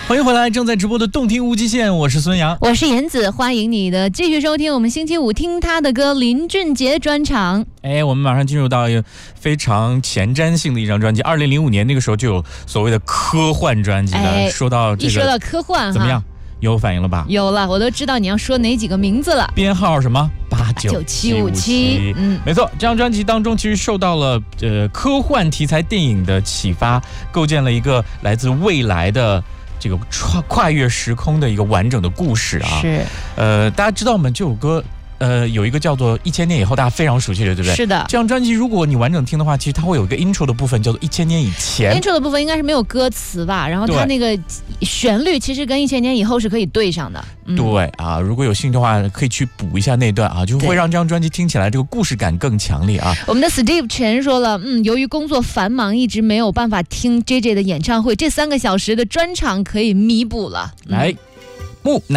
欢迎回来，正在直播的动听无极限，我是孙杨， 我是妍子，欢迎你的继续收听我们星期五听他的歌林俊杰专场。 我们马上进入到一个非常前瞻性的一张专辑，2005年那个时候就有所谓的科幻专辑了。说到这个， 一说到科幻怎么样？有反应了吧？ 有了，我都知道你要说哪几个名字了。 编号什么 89757， 没错，这张专辑当中其实受到了科幻题材电影的启发，构建了一个来自未来的这个跨越时空的一个完整的故事啊。 是， 大家知道吗？这首歌。有一个叫做1000年以后，大家非常熟悉的，对不对？ 是的。 这张专辑如果你完整听的话，其实它会有一个 intro 的部分，叫做1000年以前。 intro 的部分应该是没有歌词吧？然后它那个旋律其实跟1000年以后是可以对上的。 对啊，如果有兴趣的话，可以去补一下那段啊，就会让这张专辑听起来这个故事感更强烈啊。 我们的 Steve 陈说了，由于工作繁忙，一直没有办法听 JJ 的演唱会，这3个小时的专场可以弥补了。 来，